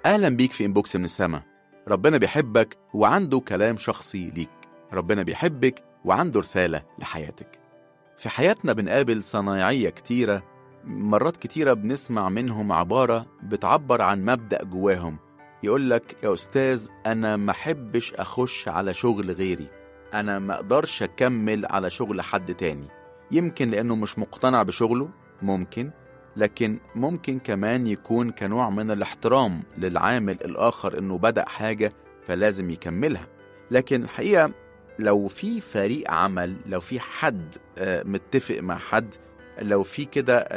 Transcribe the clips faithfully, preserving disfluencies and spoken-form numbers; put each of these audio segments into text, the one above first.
أهلا بيك في إنبوكس من السما. ربنا بيحبك وعنده كلام شخصي ليك. ربنا بيحبك وعنده رسالة لحياتك. في حياتنا بنقابل صنايعية كتيرة، مرات كتيرة بنسمع منهم عبارة بتعبر عن مبدأ جواهم. يقولك يا أستاذ أنا ما حبش أخش على شغل غيري، أنا ما أقدرش أكمل على شغل حد تاني. يمكن لأنه مش مقتنع بشغله، ممكن، لكن ممكن كمان يكون كنوع من الاحترام للعامل الآخر إنه بدأ حاجة فلازم يكملها. لكن الحقيقة لو في فريق عمل، لو في حد متفق مع حد، لو في كده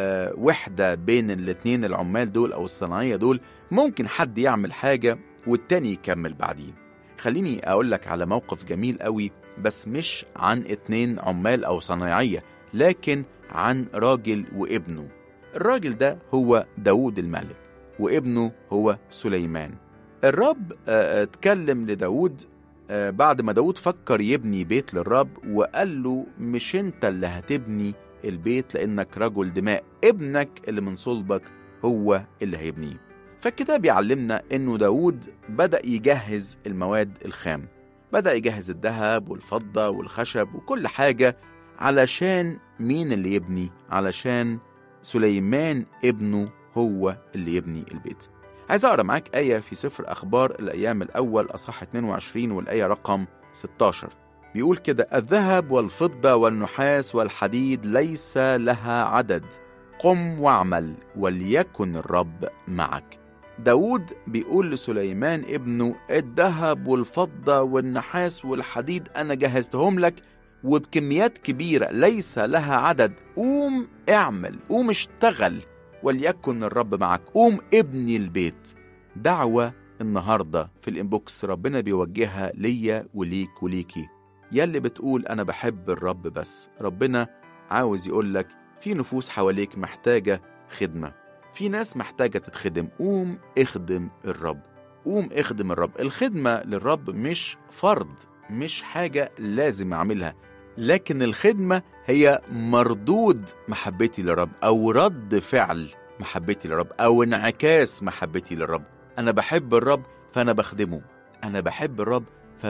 وحدة بين الاتنين العمال دول أو الصناعية دول، ممكن حد يعمل حاجة والتاني يكمل بعدين. خليني أقولك على موقف جميل قوي، بس مش عن اتنين عمال أو صناعية، لكن عن راجل وابنه. الراجل ده هو داود الملك، وابنه هو سليمان. الرب اتكلم لداود بعد ما داود فكر يبني بيت للرب، وقال له مش انت اللي هتبني البيت لأنك رجل دماء، ابنك اللي من صلبك هو اللي هيبنيه. فالكتاب يعلمنا انه داود بدأ يجهز المواد الخام، بدأ يجهز الذهب والفضة والخشب وكل حاجة. علشان مين اللي يبني؟ علشان سليمان ابنه هو اللي يبني البيت. عايز أقرأ معاك آية في سفر أخبار الأيام الأول أصحاح اثنين وعشرين والآية رقم ستة عشر. بيقول كده: الذهب والفضة والنحاس والحديد ليس لها عدد، قم واعمل وليكن الرب معك. داود بيقول لسليمان ابنه: الذهب والفضة والنحاس والحديد أنا جهزتهم لك وبكميات كبيرة ليس لها عدد، قوم اعمل، قوم اشتغل وليكن الرب معك، قوم ابني البيت. دعوة النهاردة في الإنبوكس ربنا بيوجهها ليا وليك وليكي، يلي بتقول أنا بحب الرب، بس ربنا عاوز يقولك في نفوس حواليك محتاجة خدمة، في ناس محتاجة تتخدم. قوم اخدم الرب، قوم اخدم الرب. الخدمة للرب مش فرض، مش حاجة لازم أعملها، لكن الخدمة هي مردود محبتي للرب، أو رد فعل محبتي للرب، أو انعكاس محبتي للرب. أنا بحب الرب فأنا بخدمه، أنا بحب الرب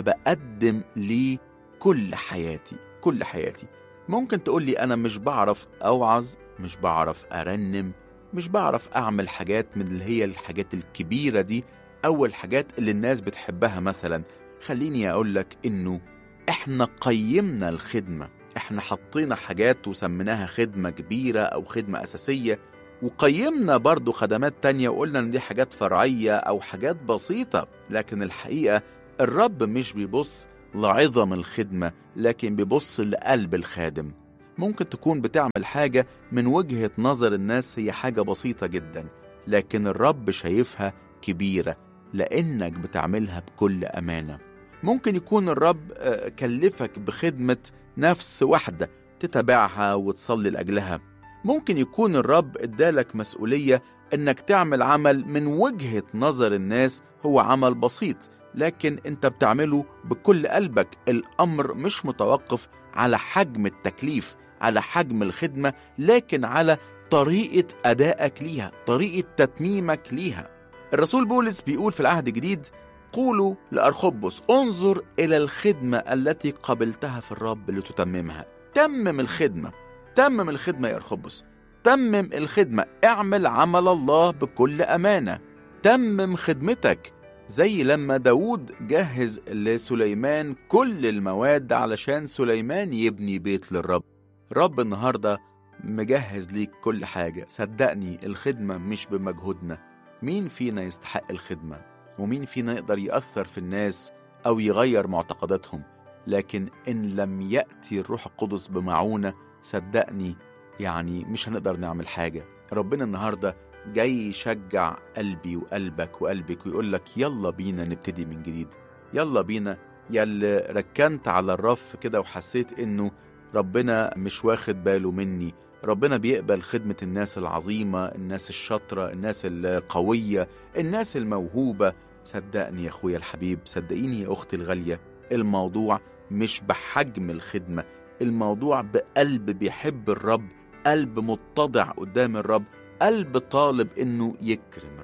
فبقدم ليه كل حياتي، كل حياتي. ممكن تقولي أنا مش بعرف أوعظ، مش بعرف أرنم، مش بعرف أعمل حاجات من اللي هي الحاجات الكبيرة دي أو الحاجات اللي الناس بتحبها مثلا. خليني أقولك إنه إحنا قيمنا الخدمة، إحنا حطينا حاجات وسميناها خدمة كبيرة أو خدمة أساسية، وقيمنا برضو خدمات تانية وقلنا إن دي حاجات فرعية أو حاجات بسيطة. لكن الحقيقة الرب مش بيبص لعظم الخدمة، لكن بيبص لقلب الخادم. ممكن تكون بتعمل حاجة من وجهة نظر الناس هي حاجة بسيطة جدا، لكن الرب شايفها كبيرة لأنك بتعملها بكل أمانة. ممكن يكون الرب كلفك بخدمة نفس واحدة تتابعها وتصلي لأجلها. ممكن يكون الرب ادالك مسؤولية انك تعمل عمل من وجهة نظر الناس هو عمل بسيط، لكن انت بتعمله بكل قلبك. الأمر مش متوقف على حجم التكليف، على حجم الخدمة، لكن على طريقة أدائك ليها، طريقة تتميمك ليها. الرسول بولس بيقول في العهد الجديد: قولوا لأرخبس انظر إلى الخدمة التي قبلتها في الرب لتتممها. تمم الخدمة، تمم الخدمة يا أرخبس، تمم الخدمة، اعمل عمل الله بكل أمانة، تمم خدمتك. زي لما داود جهز لسليمان كل المواد علشان سليمان يبني بيت للرب. رب النهاردة مجهز ليك كل حاجة. صدقني الخدمة مش بمجهودنا. مين فينا يستحق الخدمة؟ ومين فينا يقدر يأثر في الناس أو يغير معتقداتهم؟ لكن إن لم يأتي الروح القدس بمعونة، صدقني يعني مش هنقدر نعمل حاجة. ربنا النهاردة جاي يشجع قلبي وقلبك وقلبك ويقول لك يلا بينا نبتدي من جديد. يلا بينا يلي ركنت على الرف كده وحسيت إنه ربنا مش واخد باله مني. ربنا بيقبل خدمة الناس العظيمة، الناس الشاطرة، الناس القوية، الناس الموهوبة. صدقني يا أخويا الحبيب، صدقيني يا أختي الغالية، الموضوع مش بحجم الخدمة، الموضوع بقلب بيحب الرب، قلب متضع قدام الرب، قلب طالب إنه يكرم الرب،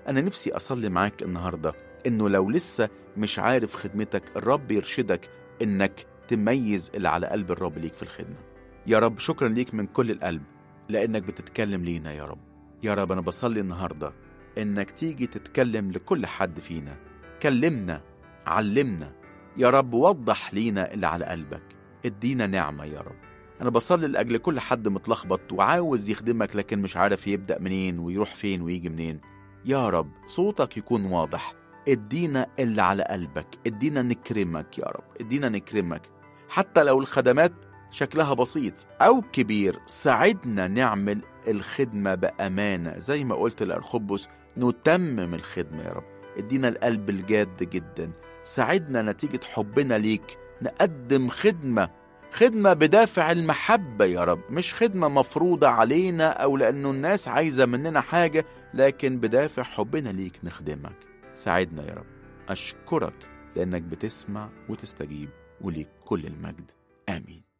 أنا نفسي أصلي معاك النهاردة إنه لو لسه مش عارف خدمتك، الرب يرشدك إنك تميز اللي على قلب الرب ليك في الخدمة. يا رب شكرا ليك من كل القلب لأنك بتتكلم لينا يا رب. يا رب أنا بصلي النهاردة إنك تيجي تتكلم لكل حد فينا، كلمنا، علمنا يا رب، وضح لينا اللي على قلبك، ادينا نعمة يا رب. أنا بصلي لأجل كل حد متلخبط وعاوز يخدمك لكن مش عارف يبدأ منين ويروح فين ويجي منين. يا رب صوتك يكون واضح، ادينا اللي على قلبك، ادينا نكرمك يا رب، ادينا نكرمك حتى لو الخدمات شكلها بسيط أو كبير. ساعدنا نعمل الخدمة بأمانة زي ما قلت لأرخبس، نتمم الخدمة يا رب. ادينا القلب الجاد جدا، ساعدنا نتيجة حبنا ليك نقدم خدمة خدمة بدافع المحبة يا رب، مش خدمة مفروضة علينا أو لأنه الناس عايزة مننا حاجة، لكن بدافع حبنا ليك نخدمك. ساعدنا يا رب. أشكرك لأنك بتسمع وتستجيب، وليك كل المجد. آمين.